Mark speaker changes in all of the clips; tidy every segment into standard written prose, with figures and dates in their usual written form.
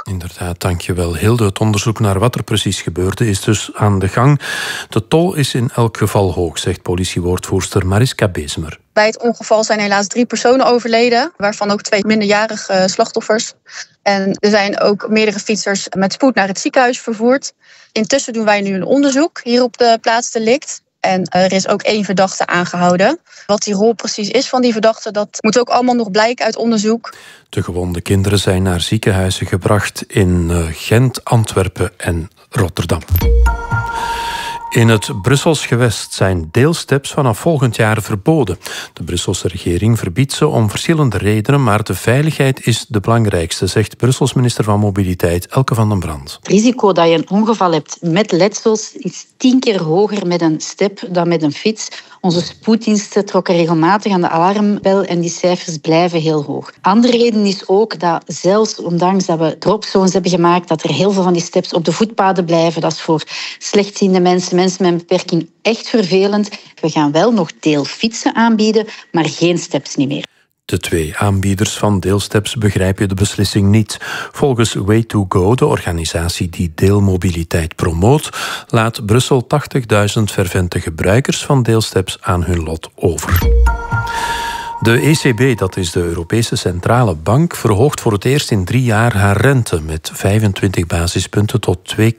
Speaker 1: Inderdaad, dankjewel Hilde. Het onderzoek naar wat er precies gebeurde is dus aan de gang. De tol is in elk geval hoog, zegt politiewoordvoerster Mariska Bezemer.
Speaker 2: Bij het ongeval zijn helaas 3 personen overleden, waarvan ook 2 minderjarige slachtoffers. En er zijn ook meerdere fietsers met spoed naar het ziekenhuis vervoerd. Intussen doen wij nu een onderzoek hier op de plaats delict. En er is ook 1 verdachte aangehouden. Wat die rol precies is van die verdachte, dat moet ook allemaal nog blijken uit onderzoek.
Speaker 1: De gewonde kinderen zijn naar ziekenhuizen gebracht in Gent, Antwerpen en Rotterdam. In het Brussels gewest zijn deelsteps vanaf volgend jaar verboden. De Brusselse regering verbiedt ze om verschillende redenen, maar de veiligheid is de belangrijkste, zegt Brussels minister van Mobiliteit Elke van den Brand.
Speaker 3: Het risico dat je een ongeval hebt met letsels is 10 keer hoger met een step dan met een fiets. Onze spoeddiensten trokken regelmatig aan de alarmbel en die cijfers blijven heel hoog. Andere reden is ook dat zelfs ondanks dat we dropzones hebben gemaakt, dat er heel veel van die steps op de voetpaden blijven. Dat is voor slechtziende mensen met een beperking echt vervelend. We gaan wel nog deelfietsen aanbieden, maar geen steps niet meer.
Speaker 1: De 2 aanbieders van deelsteps begrijpen de beslissing niet. Volgens Way2Go, de organisatie die deelmobiliteit promoot, laat Brussel 80.000 fervente gebruikers van deelsteps aan hun lot over. De ECB, dat is de Europese Centrale Bank, verhoogt voor het eerst in 3 jaar haar rente met 25 basispunten tot 2,25%.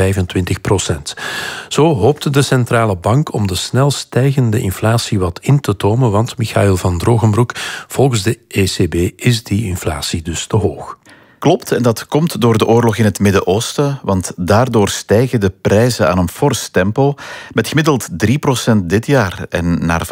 Speaker 1: Zo hoopte de Centrale Bank om de snel stijgende inflatie wat in te tomen, want Michael van Drogenbroek, volgens de ECB is die inflatie dus te hoog.
Speaker 4: Klopt, en dat komt door de oorlog in het Midden-Oosten, want daardoor stijgen de prijzen aan een fors tempo, met gemiddeld 3% dit jaar. En naar